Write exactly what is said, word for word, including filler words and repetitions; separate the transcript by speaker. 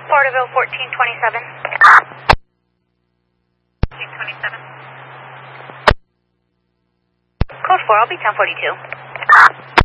Speaker 1: Porterville fourteen twenty-seven. fourteen twenty-seven. Code four, I'll be ten forty-two.